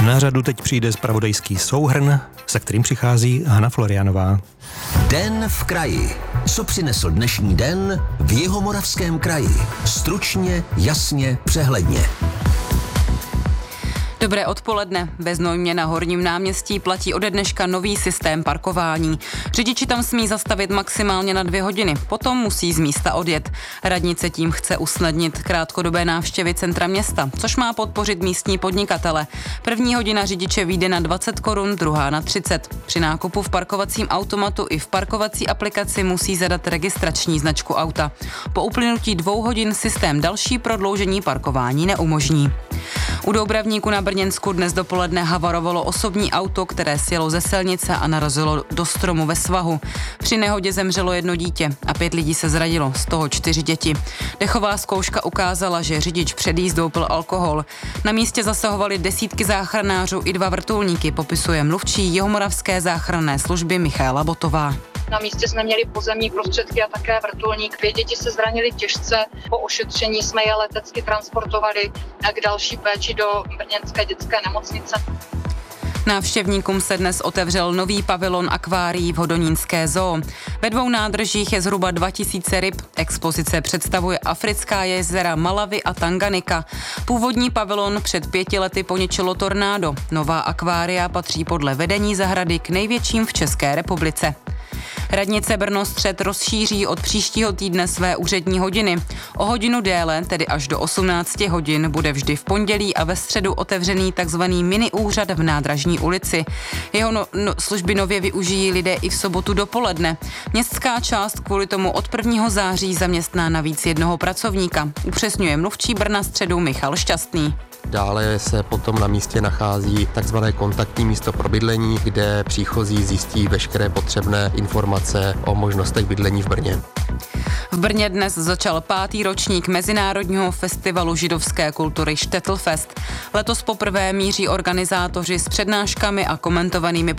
Na řadu teď přijde zpravodajský souhrn, se kterým přichází Hana Florianová. Den v kraji. Co přinesl dnešní den v Jihomoravském kraji? Stručně, jasně, přehledně. Dobré odpoledne. Ve Znojmě na Horním náměstí platí ode dneška nový systém parkování. Řidiči tam smí zastavit maximálně na 2 hodiny, potom musí z místa odjet. Radnice tím chce usnadnit krátkodobé návštěvy centra města, což má podpořit místní podnikatele. První hodina řidiče vyjde na 20 korun, druhá na 30. Při nákupu v parkovacím automatu i v parkovací aplikaci musí zadat registrační značku auta. Po uplynutí 2 hodin systém další prodloužení parkování neumožní. U Doubravníku na Brněnsku dnes dopoledne havarovalo osobní auto, které sjelo ze silnice a narazilo do stromu ve svahu. Při nehodě zemřelo 1 dítě a 5 lidí se zranilo, z toho 4 děti. Dechová zkouška ukázala, že řidič před jízdou pil alkohol. Na místě zasahovali desítky záchranářů i 2 vrtulníky, popisuje mluvčí Jihomoravské záchranné služby Michaela Botová. Na místě jsme měli pozemní prostředky a také vrtulník. 2 děti se zranily těžce. Po ošetření jsme je letecky transportovali k další péči do brněnské dětské nemocnice. Návštěvníkům se dnes otevřel nový pavilon akvárií v Hodonínské zoo. Ve 2 nádržích je zhruba 2000 ryb. Expozice představuje africká jezera Malawi a Tanganika. Původní pavilon před 5 lety poničilo tornádo. Nová akvária patří podle vedení zahrady k největším v České republice. Radnice Brno-Střed rozšíří od příštího týdne své úřední hodiny. O hodinu déle, tedy až do 18 hodin, bude vždy v pondělí a ve středu otevřený tzv. Mini úřad v Nádražní ulici. Jeho služby nově využijí lidé i v sobotu dopoledne. Městská část kvůli tomu od 1. září zaměstná navíc 1 pracovníka. Upřesňuje mluvčí Brna-Středu Michal Šťastný. Dále se potom na místě nachází takzvané kontaktní místo pro bydlení, kde příchozí zjistí veškeré potřebné informace o možnostech bydlení v Brně. V Brně dnes začal 5. ročník Mezinárodního festivalu židovské kultury Štetl Fest. Letos poprvé míří organizátoři s přednáškami a komentovanými